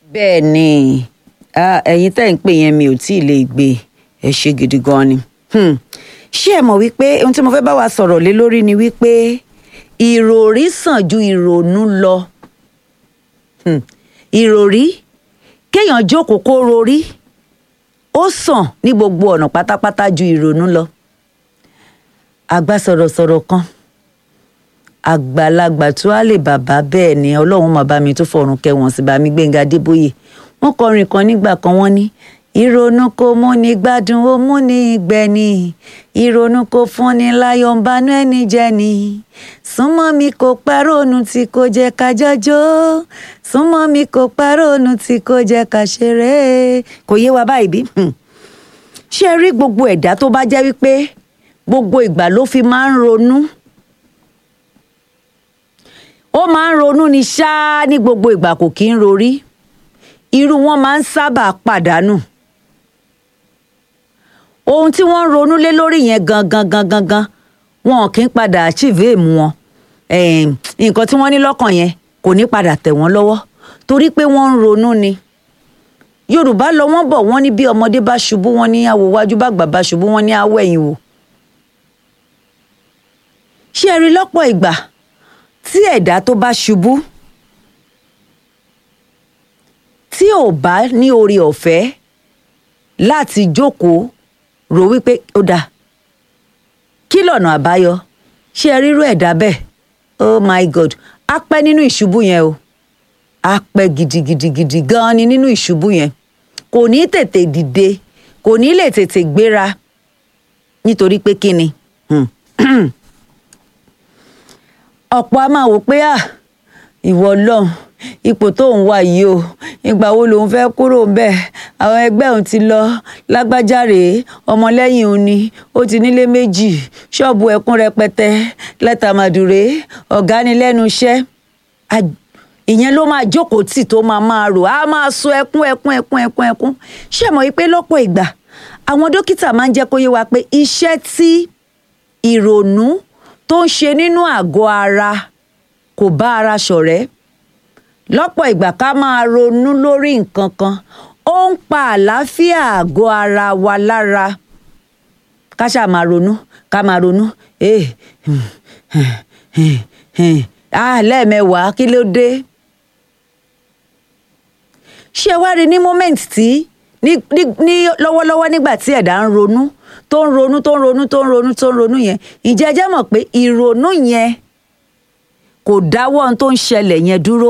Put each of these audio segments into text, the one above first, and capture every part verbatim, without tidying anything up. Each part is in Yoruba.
bẹ́ẹ̀ ni ah, ẹ̀yin tẹ́ ń pè yẹn mi ò tí ì lè gbé ẹ ṣe gidi gan ni. Hmm. ṣé ẹ mọ̀ wípé ohun tí mo fẹ́ bá wa sọ̀rọ̀ lé lórí ni wípé ìròrí sàn ju ìrònú lọ. Hmm. ìròrí kéèyàn jókòó kó rorí ó sàn ní gbogbo ọ̀nà pátápátá ju ìrònú lọ. àgbà sọ̀rọ̀sọ̀rọ̀ kan àgbàlagbà tó á lè bàbá bẹ́ẹ̀ ni ọlọ́run máa bá mi tó fọ̀run kẹwọn sí bá mi Gbénga Adébóyè wọ́n kọrin kan nígbà kan wọ́n ní ìrònú kò múni gbádùn ó múni gbẹ̀ni ìrònú kò fúnni láyọ̀ ń banú ẹni jẹ́ ni súnmọ́ mi kò parónú tí kò jẹ́ ká jọjọ́ súnmọ́ mi kò parónú tí kò jẹ́ ká ṣeré. kò yé wa báyìí bí ṣé ẹ rí gbogbo ẹ̀dá tó bá jẹ́ wípé gbogbo ìgbà ló fi máa ń ronú ó máa ń ronú ní ṣáá ní gbogbo ìgbà kò kí ń rorí irú wọn máa ń sábà pàdánù ohun tí wọ́n ń ronú lé lórí yẹn gangan gangan gan wọn kì í padà achieve èèmù wọn nǹkan tí wọ́n ní lọ́kàn yẹn kò ní padà tẹ̀ wọ́n lọ́wọ́ torí pé wọ́n ń ronú ni Yorùbá lọ wọ́n bọ̀ wọ́n ní bí ọmọdé bá ṣubú wọ́n ní àwò wájú bá gbà bá ṣubú wọ́n ní àwò ẹ̀yìn wò ṣé ẹ rí lọ́pọ̀ ìgbà tí ẹ̀dá tó bá ṣubú tí ò bá ní oore ọ̀fẹ́ láti jókòó rò wípé ó dáa kí lọ̀nà àbáyọ ṣé ẹ rírú ẹ̀dá bẹ́ẹ̀ oh my god á pẹ́ nínú ìṣubú yẹn o á pẹ́ gidigidigidi gan-an ni nínú ìṣubú yẹn kò ní tètè dìde kò ní lè tètè gbéra nítorí pé kí ni ọ̀pọ̀ a máa wò pé à ìwọ Ọlọ́run ipò tó ń wà yìí o ìgbà wo lòun fẹ́ kúrò bẹ́ẹ̀ àwọn ẹgbẹ́ òun ti lọ lágbájá rèé ọmọlẹ́yìn òun ni ó ti nílé méjì ṣọ́ọ̀bù ẹ̀kún rẹpẹtẹ lẹ́tàmàdùrè ọ̀gá ni lẹ́nu iṣẹ́ ìyẹn ló máa jókòó tì tó máa máa rò á máa sọ ẹkún ẹkún ẹkún ẹkún ẹkún ṣé mọ̀ wípé lọ́pọ̀ ìgbà àwọn dókítà máa ń jẹ́ kó yé wa pé iṣẹ́ tí ìrònú tó ń ṣe nínú àgọ́ ara kò bá ara ṣọ̀rẹ́ lọ́pọ̀ ìgbà ká máa ronú lórí nǹkan kan ó ń pa àlàáfíà àgọ́ ara wa lára ká ṣáà máa ronú ká máa ronú ah lẹ́ẹ̀mẹwàá kí ló dé ṣé wá rí ní moment tí ní ní lọ́wọ́lọ́wọ́ nígbà tí ẹ̀dá ń ronú tó ń ronú tó ń ronú tó ń ronú tó ń ronú yẹn ǹjẹ́ ẹ jẹ́ mọ̀ pé ìrònú yẹn kò dáwọ́ ohun tó ń ṣẹlẹ̀ yẹn dúró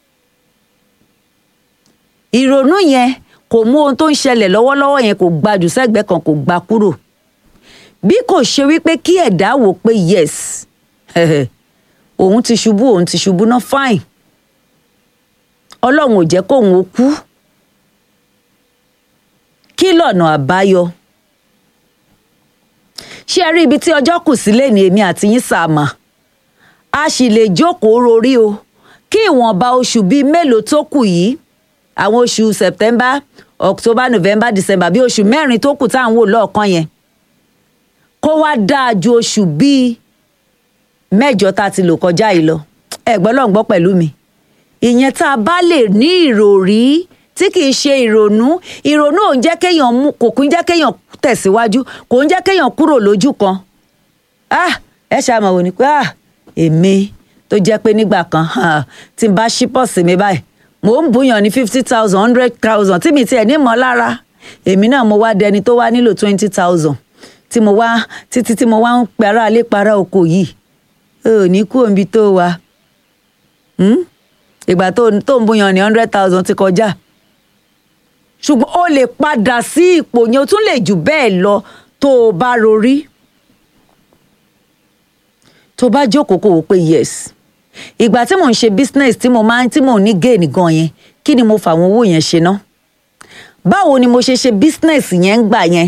ìrònú yẹn kò mú ohun tó ń ṣẹlẹ̀ lọ́wọ́lọ́wọ́ yẹn kò gbajù sẹ́gbẹ̀ẹ́ kan kò gbà kúrò bí kò ṣe wípé kí ẹ̀dá wò pé yes òun ti ṣubú òun ti ṣubú náà fine Ọlọ́run ò jẹ́ kóun ó kú kí lọ̀nà àbáyọ ṣé ẹ rí ibi tí ọjọ́ kù sílé ní èmi àti yín sàmà a sì lè jókòó rorí o kí ìwọ̀nba oṣù bíi mélòó tó kù yìí àwọn oṣù September October November December bíi oṣù mẹ́rin tó kù tá à ń wò lọ́ọ̀kan yẹn kó wá dáa ju oṣù bíi mẹ́jọ tá a ti lò kọjá yìí lọ ẹ̀gbọ́n lọ́n gbọ́ pẹ̀lú mi ìyẹn tá a bá lè ní ìròrí tí kì í ṣe ìrònú ìrònú ò ń jẹ́ kéèyàn mú kò kún jẹ́ kéèyàn tẹ̀síwájú kò ń jẹ́ kéèyàn kúrò lójú kan ah ẹ ṣàmọ̀ wò ni pé ah èmi tó jẹ́ pé nígbà kan tí n bá ṣí pọ̀sì mi báyìí mò ń bùyàn ní fifty thousand hundred thousand tí mi tiẹ̀ ní mọ́ lára èmi náà mo wá dẹni tó wá nílò twenty thousand tí mo wá títí tí mo wá ń pẹ̀rọ alẹ́ para oko yìí ò ní kú òǹbi tó wa ìgbà tó ń bùyàn ní hundred thousand ti kọjá ṣùgbọ́n ó lè padà sí ipò yẹn ó tún lè jù bẹ́ẹ̀ lọ tó o bá rorí tó bá jókòó kó wò pé yes ìgbà tí mò ń ṣe business tí mo máa ń tí mò ń ní gain gan yẹn kí ni mo fà àwọn owó yẹn ṣe ná báwo ni mo ṣe ṣe business yẹn ń gbà yẹn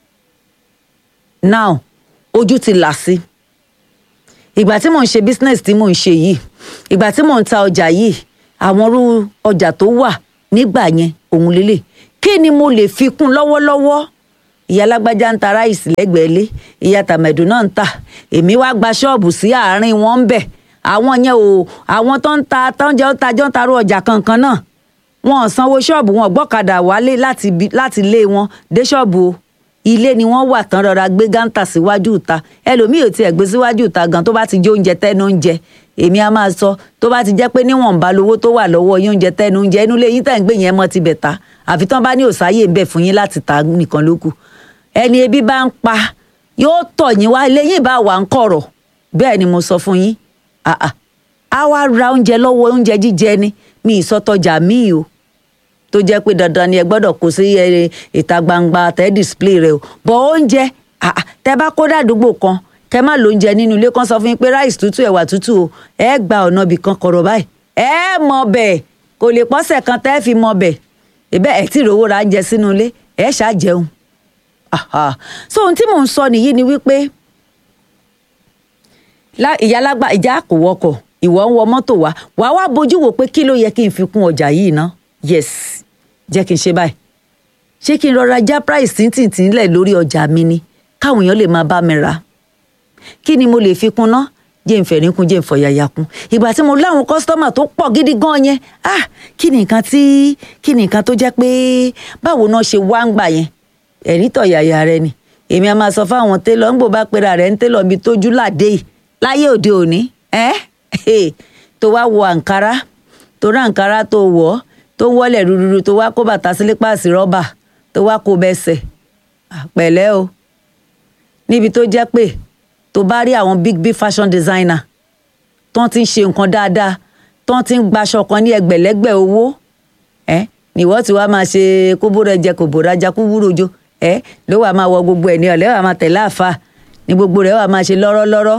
now ojú ti là sí ìgbà tí mò ń ṣe business tí mò ń ṣe yìí ìgbà tí mò ń ta ọjà yìí àwọn irú ọjà tó wà nígbà yẹn òun lélẹ̀ kí ni mo lè fi kún lọ́wọ́lọ́wọ́ ìyá lágbájá ń ta ráìsì lẹ́gbẹ̀ẹ́ lé ìyá tàmẹ̀dù náà ń tà èmi wá gba ṣọ́ọ̀bù sí àárín wọn ń bẹ̀ àwọn yẹn o àwọn tó ń ta tó ń jẹ́ ó tajọ́ ń tarú ọjà kankan náà wọn ò sanwó ṣọ́ọ̀bù wọn gbọ́kadà wálé láti láti lé wọn dé ṣọ́ọ̀bù o ilé ni wọ́n wà tán rọra gbé gántà síwájú ìta ẹlòmíì ò tiẹ̀ gbé síwájú ìta gan tó bá ti jẹ oúnjẹ tẹ́nu oúnjẹ èmi a máa sọ tó bá ti jẹ́ pé níwọ̀nba lówó tó wà lọ́wọ́ yín oúnjẹ tẹ́nu oúnjẹ inú ilé yín tẹ̀ ń gbé yẹn mọ́ tibẹ̀ ta àfi tán bá ní òsáyè ń bẹ̀ fún yín láti ta nìkan ló kù ẹni ebi bá ń pa yóò tọ̀ yín wá ilé yín bá wà ń kọ̀rọ̀ bẹ́ẹ̀ ni mo sọ fún yín àà á wá ra oúnjẹ lọ́wọ́ oúnjẹ jíjẹ ni mi ìsọtọjà míì o tó jẹ́ pé dandan ni ẹ gbọ́dọ̀ kó sí ìta gbangba tẹ́ display rẹ o bọ̀ oúnjẹ tẹ́ bá kó dàdúgbò kan kẹ́ má lóúnjẹ nínú ilé kan sọ fún yín pé ráìsì tútù ẹ̀wà tútù o ẹ gba ọ̀nà ibì kan kọ̀rọ̀ báyìí ẹ mọ bẹ́ẹ̀ kò lè pọ́sẹ̀ kan tẹ́ fi mọ bẹ́ẹ̀ ìbẹ́ ẹ̀ tí ìrówó ra ń jẹ sínú ilé ẹ ṣáà jẹun so ohun tí mò ń sọ nìyí ni wípé ìyá alágbà ìjà kò wọkọ̀ ìwọ ń wọ mọ́tò wá wàá wá bójú wò pé kí ló yẹ kí n fi kún ọjà yìí ná yes jẹ́ kí n ṣe báyìí ṣé kí n rọra já price tíntìntín lẹ̀ lórí ọjà mi ni káwọn èèyàn lè máa bá mi rà kí ni mo lè fi kún ná jẹ́ n fẹ̀rín kún jẹ́ n fọ̀yàyà kún ìgbà tí mo láwọn kọ́sítọ́mà tó pọ̀ gidi gan yẹn ah kí ni nǹkan tí kí ni nǹkan tó jẹ́ pé báwo náà ṣe wá ń gbà yẹn ẹ̀rí tọ̀yàyà rẹ ni èmi a máa sọ fáwọn télọ̀ ń bò bá pera rẹ̀ ń télọ̀ bíi tójú làdé yìí láyé òde òní ẹ́ tó wá wọ àǹkárá tó rán àǹkárá tó wọ̀ tó wọlé rúrúrú tó wá kó bàtà sílípàsì rọ́bà tó wá kó bẹ́sẹ̀ pẹ̀lẹ́ o níbi tó jẹ́ pé tó bá rí àwọn big big fashion designer tó ti ń ṣe nǹkan dáadáa tó ti ń gbaṣọ kan ní ẹgbẹ̀lẹ́gbẹ̀ owó ẹ́ níwọ́ tí wàá máa ṣe kóbó rẹ jẹ kòbó rajà kú wúrojo ẹ́ ló wàá máa wọ gbogbo ẹ̀ ní ọ̀lẹ́ wàá máa tẹ̀lé àfa ní gbogbo rẹ̀ wàá máa ṣe lọ́rọ́lọ́rọ́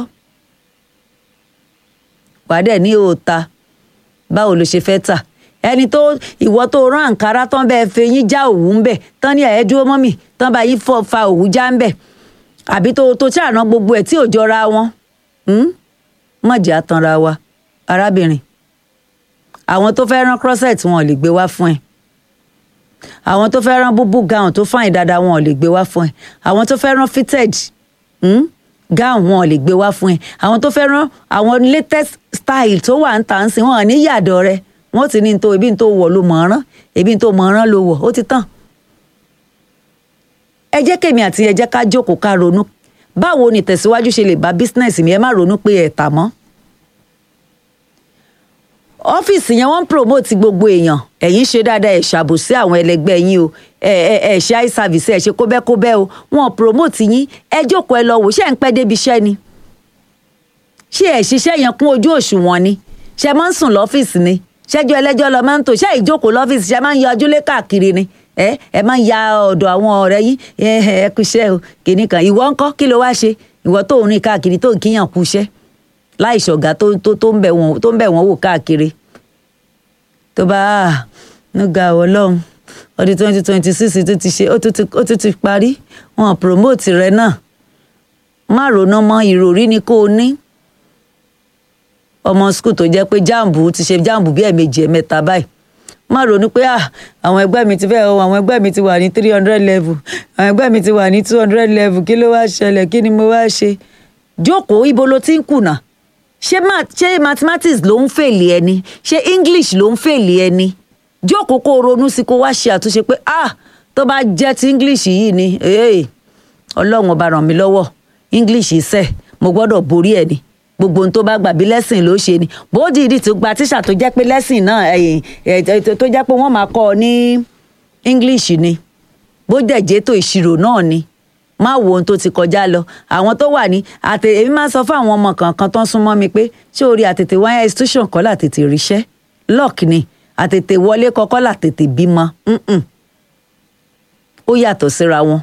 wàá dẹ̀ ní òòta báwo ló ṣe fẹ́ tà ẹni tó ìwọ tó rán àǹkárá tán bẹ́ẹ̀ fi yín já òwú ń bẹ̀ tán ní ẹ̀ dúró mọ́mì tán bá yín fa òwú já ń bẹ̀ àbí tó tó ṣàrán gbogbo ẹ̀ tí ò jọra wọn mọ̀jẹ̀ àtànra wa arábìnrin àwọn tó fẹ́ rán crosset wọn ò lè gbé wá fún ẹ àwọn tó fẹ́ rán búbú gown tó fáìn dáadáa wọn ò lè gbé wá fún ẹ àwọn tó fẹ́ rán fitted gown wọn ò lè gbé wá fún ẹ àwọn tó fẹ́ rán àwọn latest style tó wà ń tà ń sìn wọn ò ní yàdọ̀ rẹ wọn ti ní tó ebi tó wọ̀ ló mọ̀ ọ́n rán ebi tó mọ̀ ọ́n rán ló wọ̀ ó ti tán ẹ jẹ́ kémi àti ẹ jẹ́ ká jókòó ká ronú báwo ni tẹ̀síwájú ṣe lè bá business mi ẹ má ronú pé ẹ̀ tà mọ́ ọ́fíìsì yẹn wọ́n ń promote gbogbo èèyàn ẹ̀yin ṣe dáadáa ẹ̀ ṣàbòsí àwọn ẹlẹgbẹ́ yín o ẹ̀ ẹ̀ ẹ̀ ṣe eye service ẹ̀ ṣe kóbẹ́kóbẹ́ o wọ́n promote yín ẹ jókòó ẹ lọ wò ṣé ẹ̀ ń pẹ́ débi iṣẹ́ ni ṣé ẹ̀ ṣiṣẹ́ yẹn kún ojú òṣùwọ̀n ni ṣé máa ń sùn lọ́fíìsì ni ṣẹ́jọ́ ẹlẹ́jọ́ lọ máa ń tò ṣé ìjókòó lọ́fíìsì ṣé máa ń yọjú lé káàkiri ni ẹ ẹ máa ń ya ọ̀dọ̀ àwọn ọ̀rẹ́ yín ẹ ẹ kúṣẹ́ o kìnnìkan ìwọ ńkọ́ kí ló wá ṣe ìwọ tó ń rìn káàkiri tó ń kíyàn kúṣẹ́ láì ṣọ̀gá tó tó tó ń bẹ̀ wọ́n tó ń bẹ̀ wọ́n wò káàkiri tó bá nígbà Ọlọ́run ọdún twenty twenty six tó ti ṣe ó tún ti parí wọn promote rẹ náà má ronú mọ́ ìròrí ni kò ní ọmọ skul tó jẹ́ pé jáàmbù ti ṣe jáàmbù bí ẹ̀ẹ̀mejì ẹ̀ẹ̀mẹ́ta báyìí má ronú pé àwọn ẹgbẹ́ mi ti fẹ́ o àwọn ẹgbẹ́ mi ti wà ní three hundred level àwọn ẹgbẹ́ mi ti wà ní two hundred level kí ló wá ṣẹlẹ̀ kí ni mo wá ṣe jókòó ibo ló ti ń kùnà ṣé ṣé mathematics ló ń fèlè ẹni ṣé English ló ń fèlè ẹni jókòó kó ronú sí kó wá ṣe àtúnṣe pé ah tó bá jẹ́ ti English yìí ni Ọlọ́run ọba ràn mí lọ́wọ́ English iṣẹ́ mo gbọ́dọ̀ borí ẹ̀ ni gbogbo ohun tó bá gbà bí lẹ́sìn ló ṣe ni bó dìídì tó gba tíṣà tó jẹ́ pé lẹ́sìn náà tó jẹ́ pé wọ́n máa kọ́ ọ ní English ni bó dẹ̀ jẹ́ tó ìṣirò náà ni má wo ohun tó ti kọjá lọ àwọn tó wà ní àtẹ èmi máa ń sọ fún àwọn ọmọ kankan tó ń súnmọ́ mi pé ṣé orí àtètè wáyà institution kọ́ làtètè ríṣẹ́ lock ni àtètè wọlé kọ́kọ́ làtètè bímọ ó yàtọ̀ síra wọn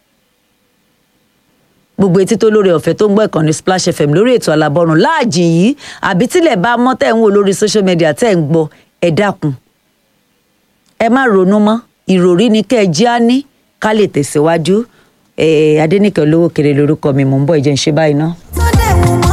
gbogbo etí tó lórí ọ̀fẹ́ tó ń gbọ́ ìkànnì Splash F M lórí ètò Alábọ́run láàjì yìí àbí tílẹ̀ bá mọ́ tẹ̀ ń wò lórí social media tẹ̀ ń gbọ́ ẹ dákun ẹ má ronú mọ́ ìròrí ni kẹ́ ẹ jẹ́ á ní ká lè tẹ̀síwájú Adéníkẹ́ Olówókèrè lórúkọ mi mò ń bọ̀ ìjẹ́ ń ṣe báyìí ná.